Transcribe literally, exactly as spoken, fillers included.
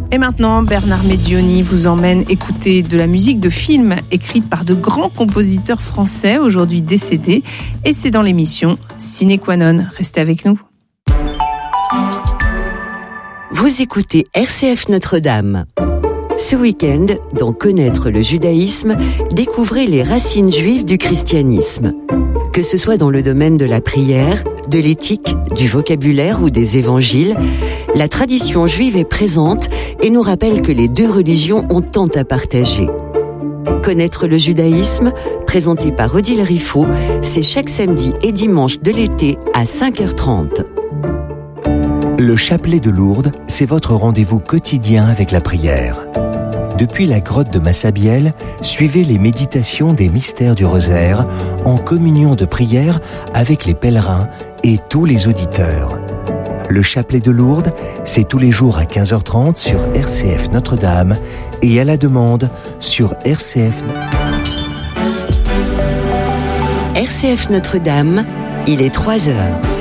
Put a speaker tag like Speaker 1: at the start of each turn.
Speaker 1: Et maintenant, Bernard Medioni vous emmène écouter de la musique de film écrite par de grands compositeurs français, aujourd'hui décédés. Et c'est dans l'émission Sine Qua Non. Restez avec nous.
Speaker 2: Vous écoutez R C F Notre-Dame. Ce week-end, dans Connaître le judaïsme, découvrez les racines juives du christianisme. Que ce soit dans le domaine de la prière, de l'éthique, du vocabulaire ou des évangiles, la tradition juive est présente et nous rappelle que les deux religions ont tant à partager. Connaître le judaïsme, présenté par Odile Riffaut, c'est chaque samedi et dimanche de l'été à cinq heures trente.
Speaker 3: Le chapelet de Lourdes, c'est votre rendez-vous quotidien avec la prière. Depuis la grotte de Massabielle, suivez les méditations des mystères du rosaire en communion de prière avec les pèlerins et tous les auditeurs. Le chapelet de Lourdes, c'est tous les jours à quinze heures trente sur R C F Notre-Dame et à la demande sur R C F.
Speaker 2: R C F Notre-Dame, il est trois heures.